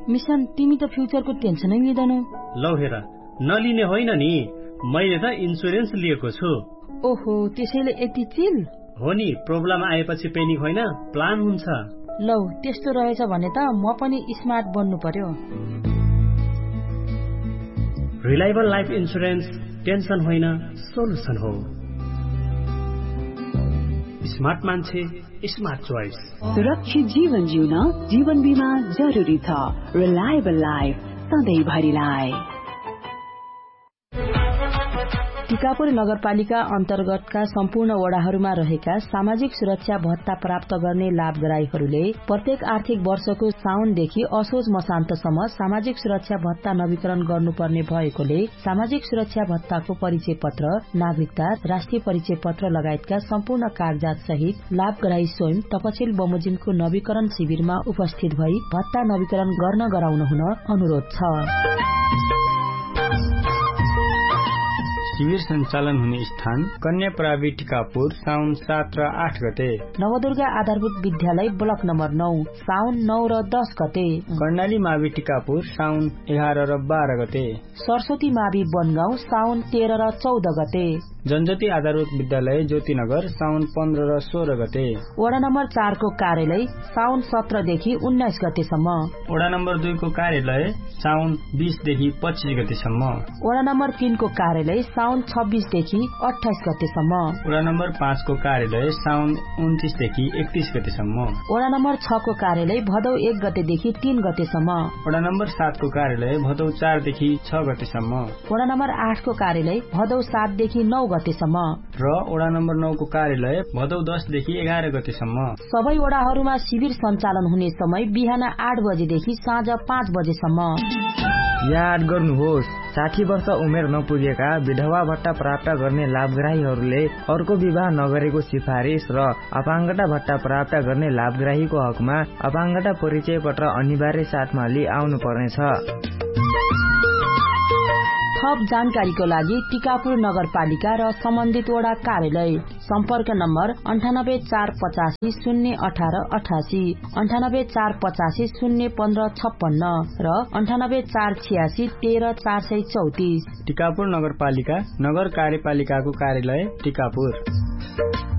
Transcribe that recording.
Mission तिमी त फ्युचरको टेन्सनै लिँदैनौ। लौ हेर, नलिने होइन नि, मैले त इन्सुरेन्स लिएको छु। ओहो, त्यसैले यति चिल? हो नि, प्रब्लम आएपछि पेनिक होइन, प्लान हुन्छ। लौ त्यस्तो रहेछ भने त म पनि स्मार्ट बन्नु पर्यो। रिलायबल लाइफ इन्सुरेन्स टेन्सन होइन, सोलुसन हो। स्मार्ट मान्छे, स्मार्ट चोइस। सुरक्षित जीवन जिउन जीवन बीमा जरुरी छ। Reliable life, सधैँभरिलाई। टिकापुर नगरपालिका अन्तर्गतका सम्पूर्ण वडाहरूमा रहेका सामाजिक सुरक्षा भत्ता प्राप्त गर्ने लाभग्राहीहरूले प्रत्येक आर्थिक वर्षको साउनदेखि असोज मसान्तसम्म सामाजिक सुरक्षा भत्ता नवीकरण गर्नुपर्ने भएकोले सामाजिक सुरक्षा भत्ताको परिचय पत्र, नागरिकता, राष्ट्रिय परिचय पत्र लगायतका सम्पूर्ण कागजात सहित लाभग्राही स्वयं तपसिल बमोजिमको नवीकरण शिविरमा उपस्थित भई भत्ता नवीकरण गर्न गराउन हुन अनुरोध छ। शिविर सञ्चालन हुने स्थान कन्या प्रावि टिकापुर, साउन 7 र 8 गते। नवदुर्गा आधारभूत विद्यालय ब्लक नम्बर 9 साउन 9 र 10 गते। कर्णाली मावि टिकापुर साउन 11 र 12 गते। सरस्वती मावि बनगाउँ साउन 13 र 14 गते। जनज्योति आधारभूत विद्यालय ज्योतिनगर साउन 15 र 16 गते। वडा नम्बर 4 को कार्यालय साउन 17 देखि 19 गतेसम्म। वडा नम्बर 2 को कार्यालय साउन 20 देखि 25 गतेसम्म। वडा नम्बर 3 को कार्यालय साउन 26 देखि 28 गतेसम्म। वडा नम्बर 5 को कार्यालय साउन 29 देखि 31 गतेसम्म। वडा नम्बर 6 को कार्यालय भदौ 1 गतेदेखि 3 गतेसम्म। वडा नम्बर 7 को कार्यालय भदौ 4 देखि 6 गतेसम्म। वडा नम्बर 8 को कार्यालय भदौ 7 देखि 9 गतेसम्म र वडा नम्बर 9 को कार्यालय भदौ 10 देखि 11 गतेसम्म। सबै वडाहरूमा शिविर सञ्चालन हुने समय बिहान 8 बजेदेखि साँझ 5 बजेसम्म। याद गर्नुहोस्, 60 वर्ष उमेर नपुगेका विधवा भत्ता प्राप्त गर्ने लाभग्राहीहरूले अर्को विवाह नगरेको सिफारिस र अपाङ्गता भत्ता प्राप्त गर्ने लाभग्राहीको हकमा अपाङ्गता परिचय पत्र अनिवार्य साथमा लिई आउनु पर्नेछ। थप जानकारीको लागि टिकापुर नगरपालिका र सम्बन्धित वडा कार्यालय सम्पर्क नम्बर 9848 018 88, 9848 015 56 र 9848 13 434। टिकापुर नगरपालिका नगर कार्यपालिकाको कार्यालय टिकापुर।